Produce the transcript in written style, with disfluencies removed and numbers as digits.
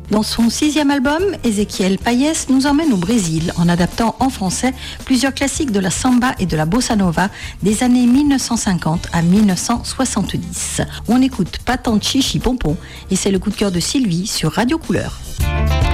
Dans son 6e album, Ezequiel Payés nous emmène au Brésil en adaptant en français plusieurs classiques de la samba et de la bossa nova des années 1950 à 1970. On écoute Patanchi Chipompon et c'est le coup de cœur de Sylvie sur Radio Couleur.